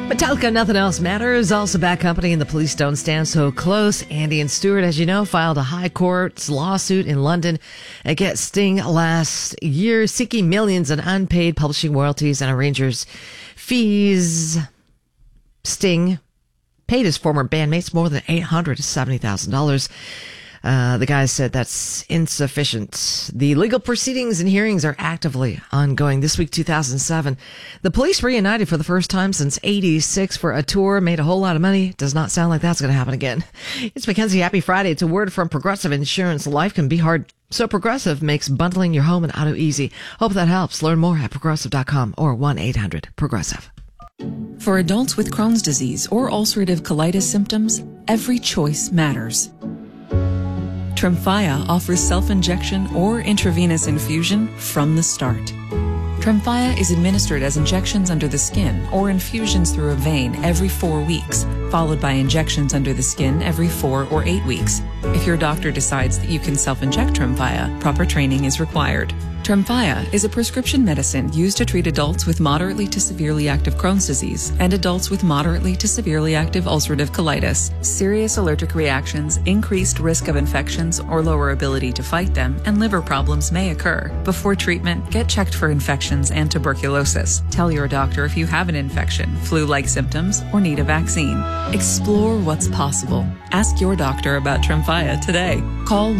Metallica, Nothing Else Matters. Also Bad Company and The Police Don't Stand So Close. Andy and Stewart, as you know, filed a high court lawsuit in London against Sting last year, seeking millions in unpaid publishing royalties and arrangers' fees. Sting paid his former bandmates more than $870,000. The guy said that's insufficient. The legal proceedings and hearings are actively ongoing. This week, 2007, the Police reunited for the first time since 86 for a tour, made a whole lot of money. Does not sound like that's going to happen again. It's Mackenzie. Happy Friday. It's a word from Progressive Insurance. Life can be hard, so Progressive makes bundling your home and auto easy. Hope that helps. Learn more at progressive.com or 1-800-PROGRESSIVE. For adults with Crohn's disease or ulcerative colitis symptoms, every choice matters. Tremfya offers self-injection or intravenous infusion from the start. Tremfya is administered as injections under the skin or infusions through a vein every 4 weeks, followed by injections under the skin every 4 or 8 weeks. If your doctor decides that you can self-inject Tremfya, proper training is required. Tremfya is a prescription medicine used to treat adults with moderately to severely active Crohn's disease and adults with moderately to severely active ulcerative colitis. Serious allergic reactions, increased risk of infections or lower ability to fight them, and liver problems may occur. Before treatment, get checked for infections and tuberculosis. Tell your doctor if you have an infection, flu-like symptoms, or need a vaccine. Explore what's possible. Ask your doctor about Tremfya today. Call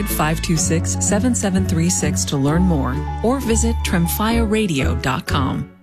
1-800-526-7736 to learn more, or visit tremfyaradio.com.